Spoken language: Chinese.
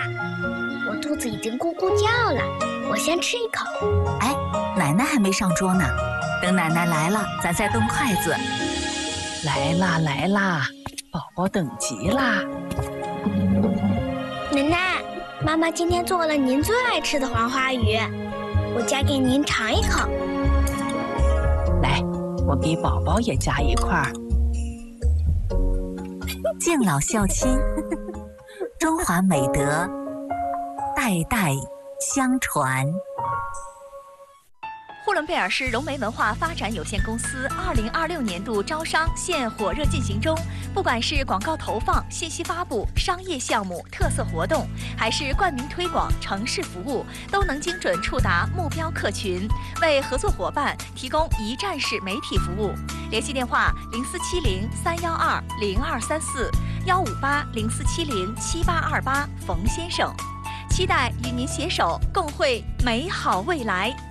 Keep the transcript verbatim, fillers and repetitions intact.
我肚子已经咕咕叫了，我先吃一口。 哎，奶奶还没上桌呢，等奶奶来了，咱再动筷子。 来啦来啦，宝宝等急啦！ 奶奶，妈妈今天做了您最爱吃的黄花鱼，我夹给您尝一口。 来，我给宝宝也夹一块儿。 敬老孝亲，中华美德代代相传。 呼伦贝尔市融媒文化发展有限公司二零二六年度招商现火热进行中，不管是广告投放、信息发布、商业项目、特色活动，还是冠名推广、城市服务，都能精准触达目标客群，为合作伙伴提供一站式媒体服务。联系电话：零四七零三幺二零二三四幺五八零四七零七八二八，冯先生。期待与您携手，共绘美好未来。